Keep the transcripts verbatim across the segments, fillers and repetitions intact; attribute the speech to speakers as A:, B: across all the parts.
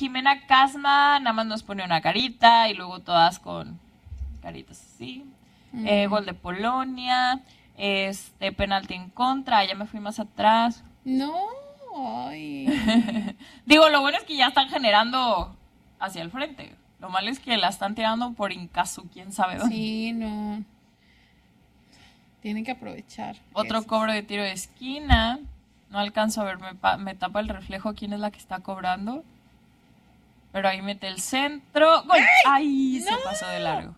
A: Jimena Casma nada más nos pone una carita y luego todas con caritas así. Mm. Eh, gol de Polonia, este penalti en contra, ya me fui más atrás.
B: No, ay.
A: Digo, lo bueno es que ya están generando hacia el frente. Lo malo es que la están tirando por Incasu, quién sabe dónde.
B: Sí, no. Tienen que aprovechar.
A: Otro eso. Cobro de tiro de esquina. No alcanzo a ver, me, pa- me tapa el reflejo quién es la que está cobrando. Pero ahí mete el centro. ¡Gol! ¡Ay! ¡Ay! Se no. pasó de largo.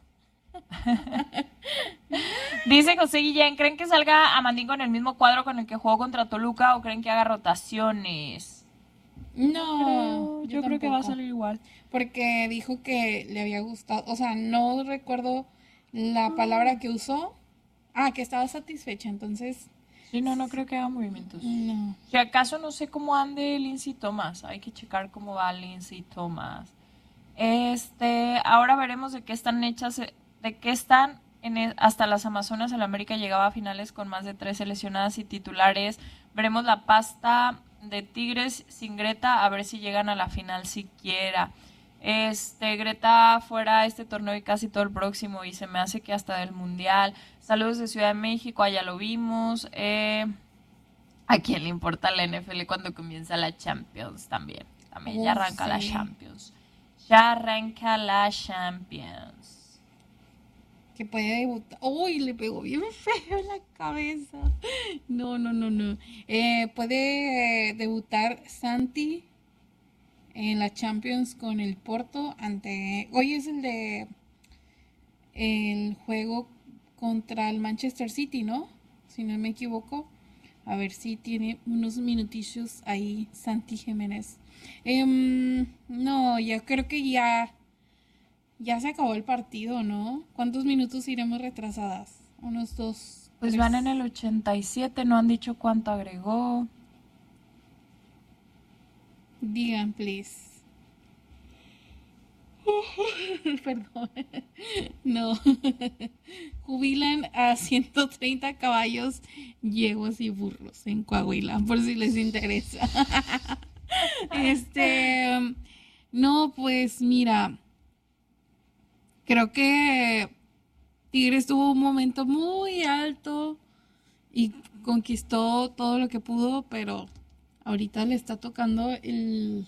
A: Dice José Guillén, ¿creen que salga Amandín con el mismo cuadro con el que jugó contra Toluca o creen que haga rotaciones?
B: No,
A: yo, yo creo que va a salir igual.
B: Porque dijo que le había gustado, o sea, no recuerdo la palabra que usó. Ah, que estaba satisfecha, entonces...
A: Sí, no, no creo que haga movimientos.
B: No.
A: Si acaso no sé cómo ande Lindsay Thomas, hay que checar cómo va Lindsay Thomas. Este, ahora veremos de qué están hechas, de qué están en el, hasta las Amazonas. El América llegaba a finales con más de tres seleccionadas y titulares. Veremos la pasta de Tigres sin Greta, a ver si llegan a la final siquiera. Este, Greta fuera este torneo y casi todo el próximo, y se me hace que hasta del Mundial. Saludos de Ciudad de México, allá lo vimos. Eh, ¿A quién le importa la N F L cuando comienza la Champions? También, también oh, ya arranca sí. la Champions. Ya arranca la Champions.
B: Que puede debutar. Uy, le pegó bien feo en la cabeza. No, no, no, no. Eh, puede debutar Santi en la Champions con el Porto ante... Hoy es el de... El juego contra el Manchester City, ¿no? Si no me equivoco. A ver si tiene unos minutillos ahí Santi Jiménez. Eh, no, ya creo que ya... Ya se acabó el partido, ¿no? ¿Cuántos minutos iremos retrasadas? Unos dos.
A: Pues tres. Van en el ochenta y siete, no han dicho cuánto agregó.
B: Digan, please. Perdón. No. Jubilan a ciento treinta caballos, yeguas y burros en Coahuila, por si les interesa. Este. No, pues mira. Creo que Tigres tuvo un momento muy alto y conquistó todo lo que pudo, pero ahorita le está tocando el,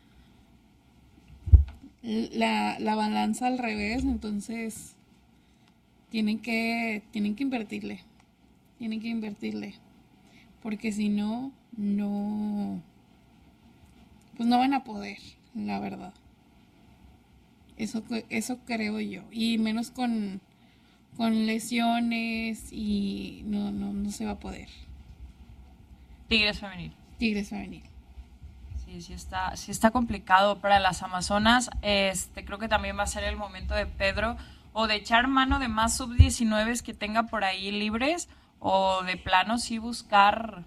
B: la, la balanza al revés, entonces tienen que, tienen que invertirle, tienen que invertirle, porque si no, no, pues no van a poder, la verdad. Eso, eso creo yo. Y menos con, con lesiones y no, no, no se va a poder.
A: Tigres femenil.
B: Tigres femenil.
A: Sí, sí está, sí está complicado para las Amazonas. Este, creo que también va a ser el momento de Pedro o de echar mano de más sub diecinueve que tenga por ahí libres o de plano sí buscar.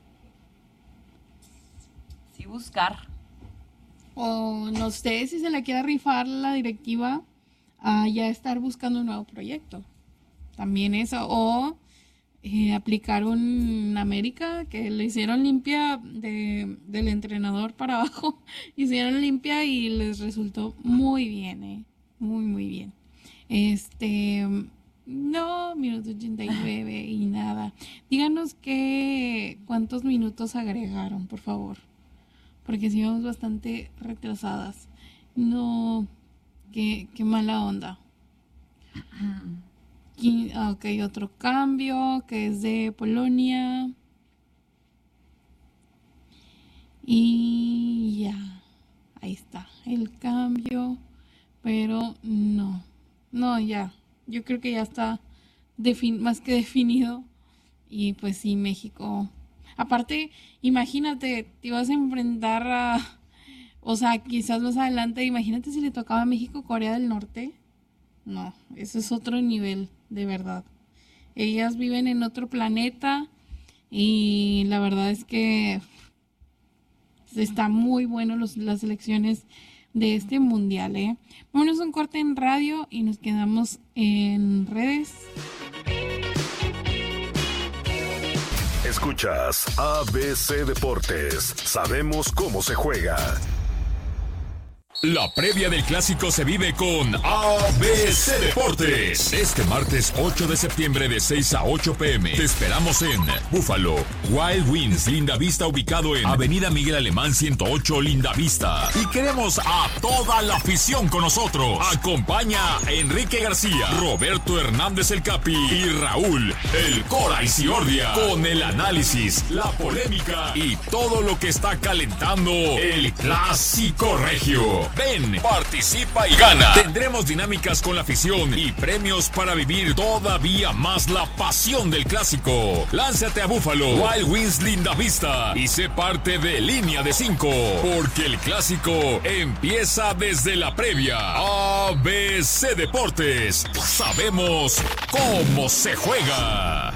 A: Sí buscar.
B: O no sé si se le quiere rifar la directiva a ya estar buscando un nuevo proyecto. También eso. O eh, aplicar un América que le hicieron limpia de, del entrenador para abajo. Hicieron limpia y les resultó muy bien, eh. Muy, muy bien. Este... No, minuto ochenta y nueve y nada. Díganos qué, cuántos minutos agregaron, por favor. Porque sí vamos bastante retrasadas. No, qué, qué mala onda. Y, ok, otro cambio que es de Polonia. Y ya, ahí está el cambio. Pero no, no, ya. Yo creo que ya está defin- más que definido. Y pues sí, México... Aparte, imagínate, te ibas a enfrentar a, o sea, quizás más adelante, imagínate si le tocaba a México Corea del Norte. No, eso es otro nivel, de verdad. Ellas viven en otro planeta y la verdad es que está muy bueno los, las elecciones de este mundial, ¿eh? Vámonos a un corte en radio y nos quedamos en redes.
C: Escuchas A B C Deportes. Sabemos cómo se juega. La previa del clásico se vive con A B C Deportes. Este martes ocho de septiembre de seis a ocho pm. Te esperamos en Búfalo, Wild Wings, Lindavista, ubicado en Avenida Miguel Alemán ciento ocho, Lindavista. Y queremos a toda la afición con nosotros. Acompaña a Enrique García, Roberto Hernández el Capi y Raúl el Cora Isiordia con el análisis, la polémica y todo lo que está calentando el clásico regio. Ven, participa y gana. Tendremos dinámicas con la afición y premios para vivir todavía más la pasión del clásico. Lánzate a Búfalo, Wild Wings Lindavista y sé parte de Línea de cinco, porque el clásico empieza desde la previa. A B C Deportes, sabemos cómo se juega.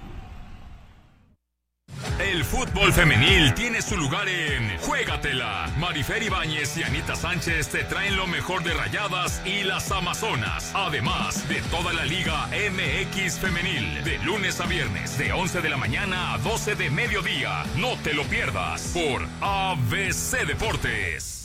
C: El fútbol femenil tiene su lugar en Juégatela. Marifer Ibáñez y Anita Sánchez te traen lo mejor de Rayadas y las Amazonas. Además de toda la Liga M X Femenil. De lunes a viernes, de once de la mañana a doce de mediodía. No te lo pierdas por A B C Deportes.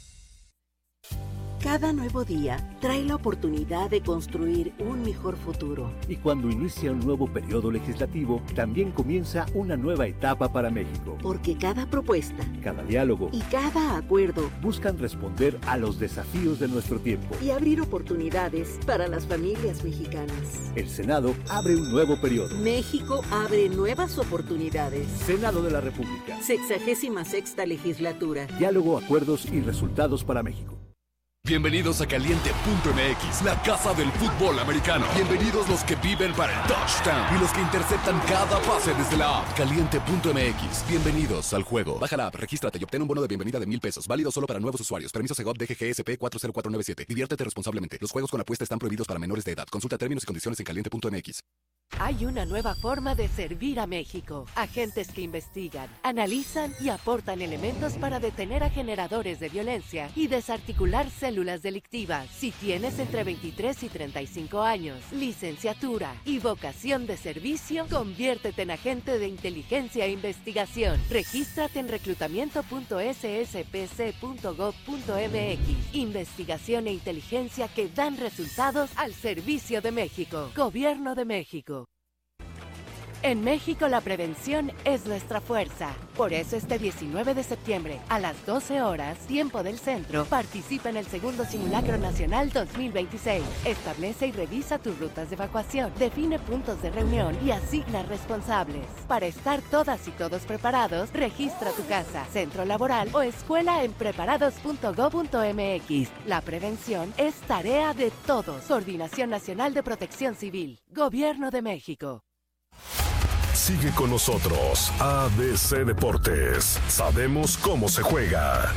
D: Cada nuevo día trae la oportunidad de construir un mejor futuro.
E: Y cuando inicia un nuevo periodo legislativo, también comienza una nueva etapa para México.
D: Porque cada propuesta,
E: cada diálogo
D: y cada acuerdo
E: buscan responder a los desafíos de nuestro tiempo
D: y abrir oportunidades para las familias mexicanas.
E: El Senado abre un nuevo periodo.
D: México abre nuevas oportunidades.
E: Senado de la República.
D: Sexagésima sexta legislatura.
E: Diálogo, acuerdos y resultados para México.
F: Bienvenidos a Caliente punto M X, la casa del fútbol americano. Bienvenidos los que viven para el touchdown y los que interceptan cada pase desde la app. Caliente punto M X, bienvenidos al juego. Baja la app, regístrate y obtén un bono de bienvenida de mil pesos. Válido solo para nuevos usuarios. Permiso Segov D G G S P cuatro cero cuatro nueve siete. Diviértete responsablemente. Los juegos con apuesta están prohibidos para menores de edad. Consulta términos y condiciones en caliente punto M X.
G: Hay una nueva forma de servir a México. Agentes que investigan, analizan y aportan elementos para detener a generadores de violencia y desarticular células delictivas. Si tienes entre veintitrés y treinta y cinco años, licenciatura y vocación de servicio, conviértete en agente de inteligencia e investigación. Regístrate en reclutamiento punto s s p c punto gov punto m x. Investigación e inteligencia que dan resultados al servicio de México. Gobierno de México. En México la prevención es nuestra fuerza. Por eso este diecinueve de septiembre, a las doce horas, tiempo del centro, participa en el segundo Simulacro Nacional dos mil veintiséis. Establece y revisa tus rutas de evacuación, define puntos de reunión y asigna responsables. Para estar todas y todos preparados, registra tu casa, centro laboral o escuela en preparados punto gov punto m x. La prevención es tarea de todos. Coordinación Nacional de Protección Civil. Gobierno de México.
H: Sigue con nosotros, A B C Deportes. Sabemos cómo se juega.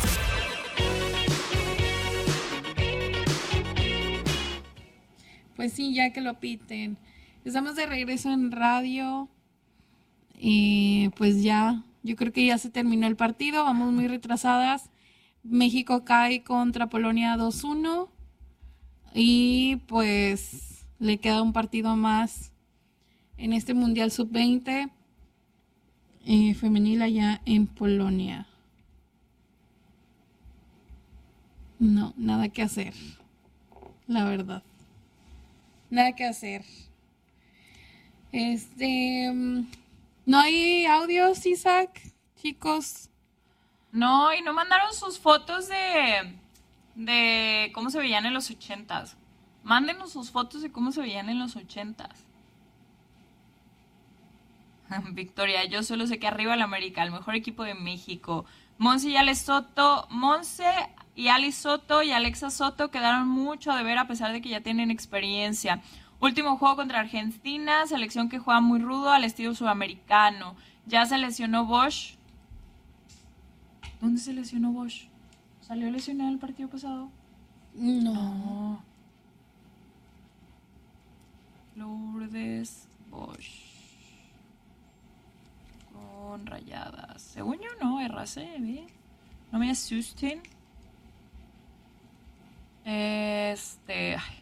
B: Pues sí, ya que lo piten. Estamos de regreso en radio. Y pues ya, yo creo que ya se terminó el partido. Vamos muy retrasadas. México cae contra Polonia dos uno. Y pues le queda un partido más en este Mundial sub veinte eh, femenil allá en Polonia. No, nada que hacer. La verdad. Nada que hacer. Este... ¿No hay audios, Isaac? Chicos.
A: No, y no mandaron sus fotos de... de cómo se veían en los ochentas. Mándenos sus fotos de cómo se veían en los ochentas. Victoria, yo solo sé que arriba el América, el mejor equipo de México. Monse y Alex Soto, Monse y Ali Soto y Alexa Soto quedaron mucho de ver a pesar de que ya tienen experiencia. Último juego contra Argentina, selección que juega muy rudo al estilo sudamericano. Ya se lesionó Bosch. ¿Dónde se lesionó Bosch? ¿Salió lesionado el partido pasado?
B: No.
A: Lourdes Bosch. Con Rayadas. Según yo no, R C B. No me asusten. Este... Ay.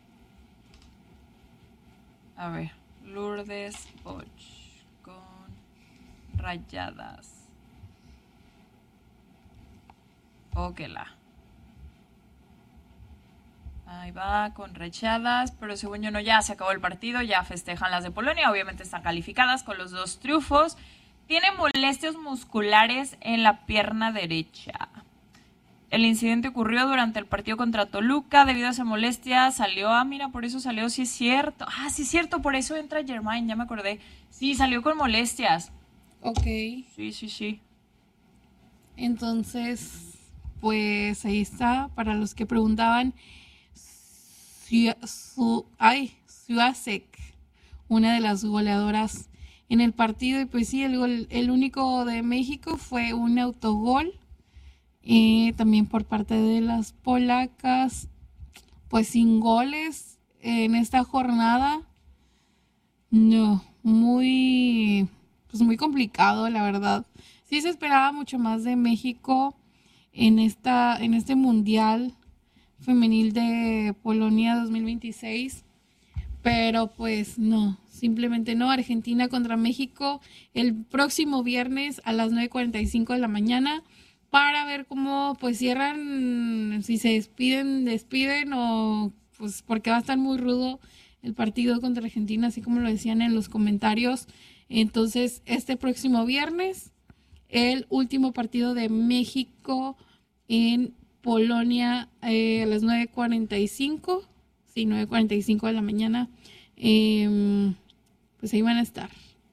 A: A ver. Lourdes Bosch. Con Rayadas. Óquela. Ahí va, con rechadas, pero según yo no, ya se acabó el partido, ya festejan las de Polonia, obviamente están calificadas con los dos triunfos. Tiene molestias musculares en la pierna derecha. El incidente ocurrió durante el partido contra Toluca. Debido a esa molestia salió, ah, mira, por eso salió, sí es cierto. Ah, sí es cierto, por eso entra Germain, ya me acordé. Sí, salió con molestias.
B: Ok.
A: Sí, sí, sí.
B: Entonces, pues ahí está, para los que preguntaban, su, su, ay, Suasek, una de las goleadoras en el partido, y pues sí, el, gol, el único de México fue un autogol. Eh, también por parte de las polacas, pues sin goles en esta jornada. No, muy, pues muy complicado, la verdad. Sí se esperaba mucho más de México en esta, en este Mundial Femenil de Polonia dos mil veintiséis, pero pues no, simplemente no. Argentina contra México el próximo viernes a las nueve cuarenta y cinco de la mañana. Para ver cómo pues cierran, si se despiden, despiden o pues porque va a estar muy rudo el partido contra Argentina, así como lo decían en los comentarios. Entonces, este próximo viernes, el último partido de México en Polonia eh, a las nueve cuarenta y cinco, sí, nueve cuarenta y cinco de la mañana, eh, pues ahí van a estar.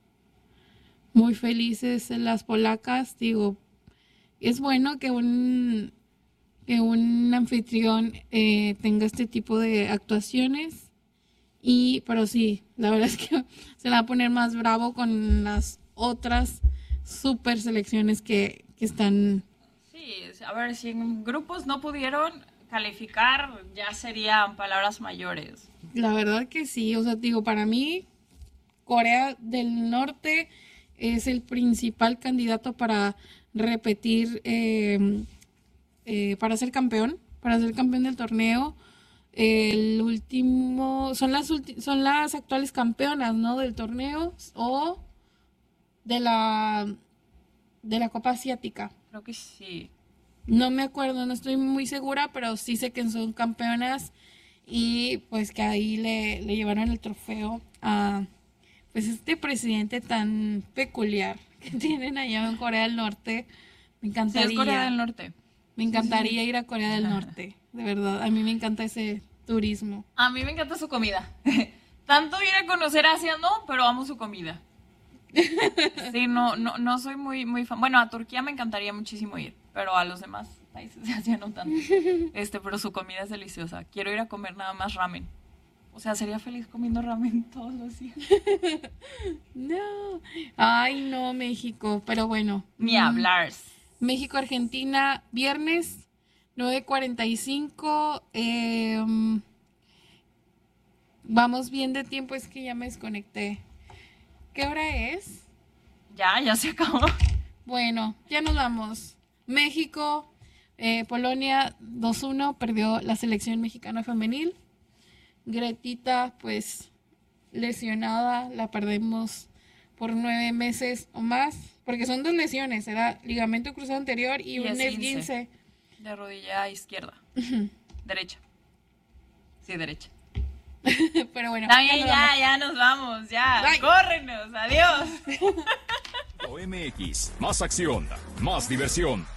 B: Muy felices las polacas, digo. Es bueno que un, que un anfitrión eh, tenga este tipo de actuaciones, y pero sí, la verdad es que se la va a poner más bravo con las otras super selecciones que, que están.
A: Sí, a ver, si en grupos no pudieron calificar, ya serían palabras mayores.
B: La verdad que sí, o sea, digo, para mí Corea del Norte es el principal candidato para repetir, eh, eh, para ser campeón, para ser campeón del torneo. El último, son las ulti- son las actuales campeonas, ¿no? Del torneo o de la de la Copa Asiática.
A: Creo que sí.
B: No me acuerdo, no estoy muy segura, pero sí sé que son campeonas y pues que ahí le, le llevaron el trofeo a pues este presidente tan peculiar que tienen allá en Corea del Norte. Me encantaría.
A: Sí, es Corea del Norte.
B: Me encantaría ir a Corea del Norte, de verdad. A mí me encanta ese turismo.
A: A mí me encanta su comida. Tanto ir a conocer Asia, no, pero amo su comida. Sí, no, no, no soy muy, muy fan. Bueno, a Turquía me encantaría muchísimo ir, pero a los demás países de Asia no tanto. Este, pero su comida es deliciosa. Quiero ir a comer nada más ramen. O sea, sería feliz comiendo ramen todos los días.
B: No. Ay, no, México. Pero bueno.
A: Ni hablar.
B: México-Argentina, viernes, nueve cuarenta y cinco. Eh, vamos bien de tiempo, es que ya me desconecté. ¿Qué hora es?
A: Ya, ya se acabó.
B: Bueno, ya nos vamos. México, eh, Polonia dos uno, perdió la selección mexicana femenil. Gretita, pues, lesionada, la perdemos por nueve meses o más, porque son dos lesiones, era ligamento cruzado anterior y, y un esguince.
A: De rodilla izquierda. Derecha. Sí, derecha.
B: Pero bueno.
A: También ya, ya, ya nos vamos, ya. Bye. Córrenos, adiós.
C: O M X, más acción, más diversión.